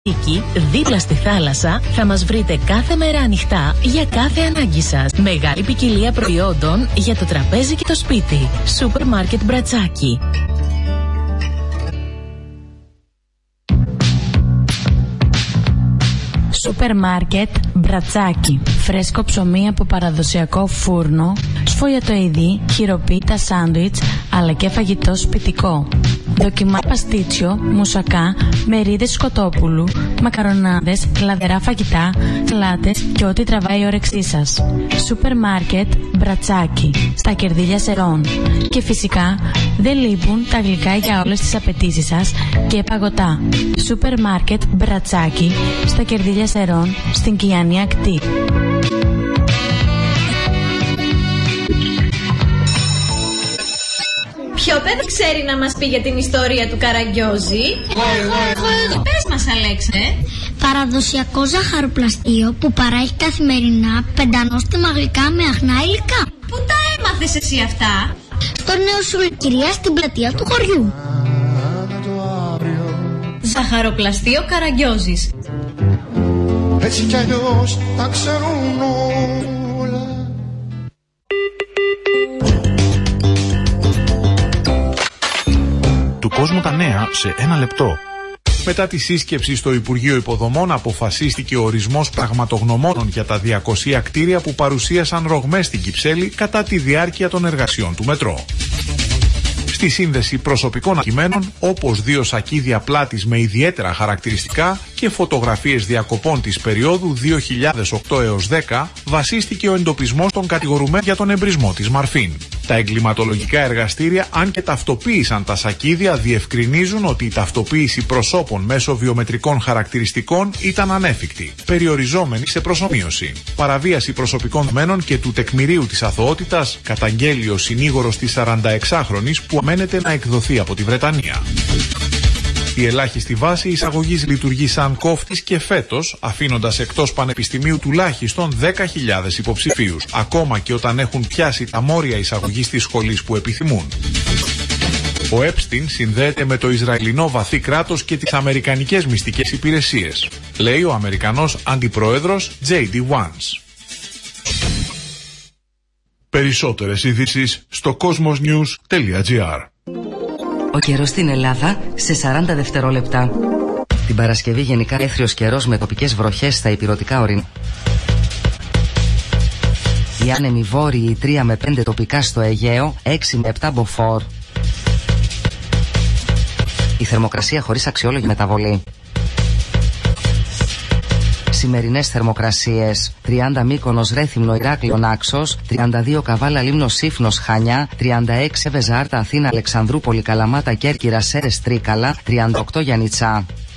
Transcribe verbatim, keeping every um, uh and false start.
Εκεί, δίπλα στη θάλασσα, θα μας βρείτε κάθε μέρα ανοιχτά για κάθε ανάγκη σας. Μεγάλη ποικιλία προϊόντων για το τραπέζι και το σπίτι. Σούπερ Μάρκετ Μπρατσάκι. Σούπερ Μάρκετ Μπρατσάκι. Φρέσκο ψωμί από παραδοσιακό φούρνο, σφολιατοειδή, χειροποίητα σάντουιτς, αλλά και φαγητό σπιτικό. Δοκιμά παστίτσιο, μουσακά, μερίδες σκοτόπουλου, μακαρονάδες, λαδερά φαγητά, σαλάτες και ό,τι τραβάει η όρεξή σας. Σούπερ Μάρκετ Μπρατσάκι, στα Κερδίλια Σερών. Και φυσικά δεν λείπουν τα γλυκά για όλες τις απαιτήσεις σας και παγωτά. Σούπερ Μάρκετ Μπρατσάκι, στα Κερδίλια Σερών, στην Κιάνη Ακτή. Ποιο παιδί ξέρει να μας πει για την ιστορία του Καραγκιόζη? Εγώ, εγώ, εγώ. Πες μας, Αλέξε. Παραδοσιακό ζαχαροπλαστείο που παράγει καθημερινά πεντανόστιμα γλυκά με αχνά υλικά. Πού τα έμαθες εσύ αυτά? Στο νέο Σουλικυρία στην πλατεία του χωριού. Ζαχαροπλαστείο Καραγκιόζης. Έτσι κι αλλιώς τα ξέρουν όλα. Του κόσμου τα νέα σε ένα λεπτό. Μετά τη σύσκεψη στο Υπουργείο Υποδομών αποφασίστηκε ο ορισμός πραγματογνωμόνων για τα διακόσια κτίρια που παρουσίασαν ρογμές στην Κυψέλη κατά τη διάρκεια των εργασιών του μετρό. Στη σύνδεση προσωπικών αντικειμένων, όπως δύο σακίδια πλάτης με ιδιαίτερα χαρακτηριστικά και φωτογραφίες διακοπών της περίοδου δύο χιλιάδες οκτώ έως δέκα, βασίστηκε ο εντοπισμός των κατηγορουμένων για τον εμπρισμό της Μαρφίν. Τα εγκληματολογικά εργαστήρια, αν και ταυτοποίησαν τα σακίδια, διευκρινίζουν ότι η ταυτοποίηση προσώπων μέσω βιομετρικών χαρακτηριστικών ήταν ανέφικτη, περιοριζόμενη σε προσομοίωση. Παραβίαση προσωπικών δεδομένων και του τεκμηρίου της αθωότητας, καταγγέλει ο συνήγορος της σαρανταεξάχρονης που αμένεται να εκδοθεί από τη Βρετανία. Η ελάχιστη βάση εισαγωγής λειτουργεί σαν κόφτης και φέτος, αφήνοντας εκτός πανεπιστημίου τουλάχιστον δέκα χιλιάδες υποψηφίους, ακόμα και όταν έχουν πιάσει τα μόρια εισαγωγής της σχολής που επιθυμούν. Ο Έπστιν συνδέεται με το Ισραηλινό βαθύ κράτος και τις αμερικανικές μυστικές υπηρεσίες, λέει ο Αμερικανός αντιπρόεδρος τζέι ντι Vance. Περισσότερες ειδήσεις στο cosmosnews τελεία gr. Ο καιρός στην Ελλάδα σε σαράντα δευτερόλεπτα. Την Παρασκευή γενικά έθριος καιρός με τοπικές βροχές στα ηπειρωτικά ορεινά. Οι άνεμοι βόρειοι τρία με πέντε τοπικά στο Αιγαίο, έξι με επτά μποφόρ. Η θερμοκρασία χωρίς αξιόλογη μεταβολή. Σημερινές θερμοκρασίες: τριάντα Μύκονος, Ρέθυμνο, Ηράκλειο, Νάξος, τριάντα δύο Καβάλα, Λίμνος, Σύφνος, Χανιά, τριάντα έξι Βεζάρτα, Αθήνα, Αλεξανδρούπολη, Καλαμάτα, Κέρκυρα, Σέρες, Τρίκαλα, τριάντα οκτώ Γιαννιτσά.